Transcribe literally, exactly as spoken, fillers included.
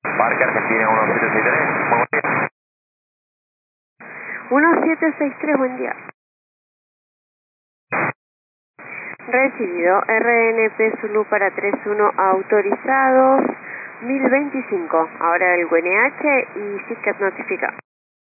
Parque Argentina uno siete seis tres, muy buen día. uno siete seis tres, buen día. Recibido, R N P Zulu para tres uno autorizados, mil veinticinco. Ahora el W N H y SICAT notifica.